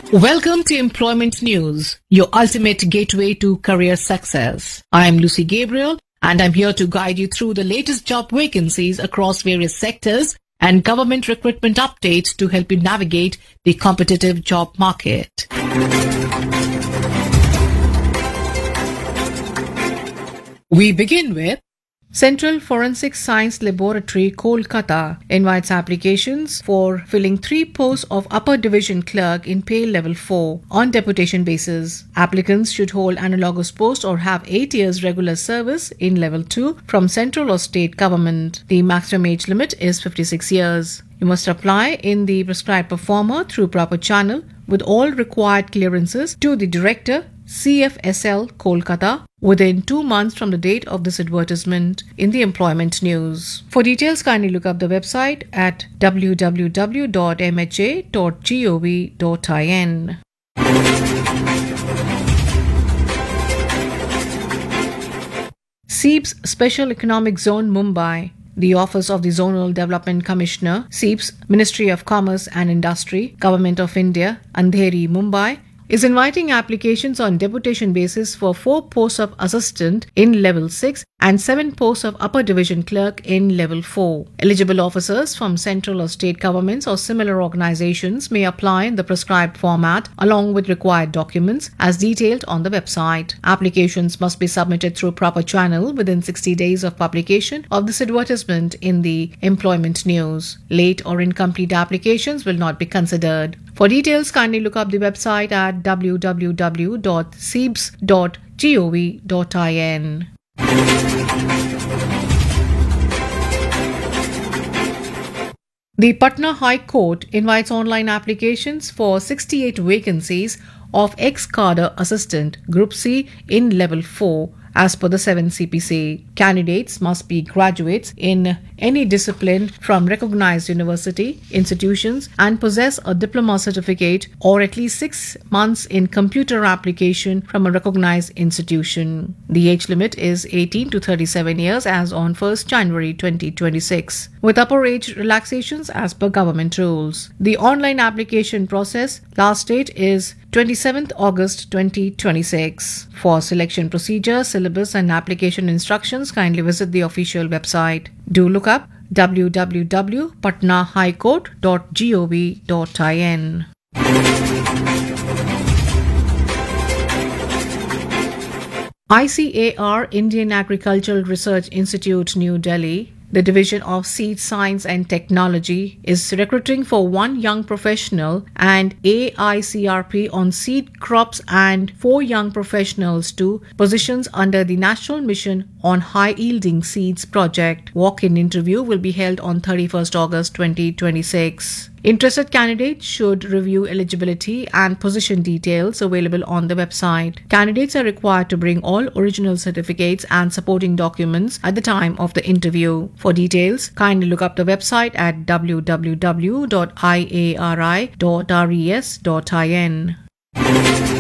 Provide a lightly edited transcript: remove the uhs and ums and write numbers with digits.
Welcome to Employment News, your ultimate gateway to career success. I am Lucy Gabriel, and I'm here to guide you through the latest job vacancies across various sectors and government recruitment updates to help you navigate the competitive job market. We begin with Central Forensic Science Laboratory, Kolkata invites applications for filling 3 posts of Upper Division Clerk in pay level 4 on deputation basis. Applicants should hold analogous post or have 8 years regular service in level 2 from central or state government. The maximum age limit is 56 years. You must apply in the prescribed performer through proper channel with all required clearances to the Director, CFSL, Kolkata, within 2 months from the date of this advertisement in the Employment News. For details, kindly look up the website at www.mha.gov.in. SEEPS Special Economic Zone Mumbai. The Office of the Zonal Development Commissioner, SEEPS, Ministry of Commerce and Industry, Government of India, Andheri, Mumbai, is inviting applications on deputation basis for 4 posts of assistant in level 6 and 7 posts of upper division clerk in level 4. Eligible officers from central or state governments or similar organizations may apply in the prescribed format along with required documents as detailed on the website. Applications must be submitted through proper channel within 60 days of publication of this advertisement in the Employment News. Late or incomplete applications will not be considered. For details, kindly look up the website at www.seeps.gov.in. The Patna High Court invites online applications for 68 vacancies of ex-cadre assistant Group C in level 4 as per the 7 CPC. Candidates must be graduates in any discipline from recognized university, institutions and possess a diploma certificate or at least 6 months in computer application from a recognized institution. The age limit is 18 to 37 years as on 1st January 2026, with upper age relaxations as per government rules. The online application process last date is 27th August 2026. For selection procedure, syllabus and application instructions, kindly visit the official website. Do look up www.patnahighcourt.gov.in. ICAR, Indian Agricultural Research Institute, New Delhi, the Division of Seed Science and Technology, is recruiting for 1 young professional and AICRP on seed crops and 4 young professionals to positions under the National Mission on High Yielding Seeds project. Walk-in interview will be held on 31st August 2026. Interested candidates should review eligibility and position details available on the website. Candidates are required to bring all original certificates and supporting documents at the time of the interview. For details, kindly look up the website at www.iari.res.in.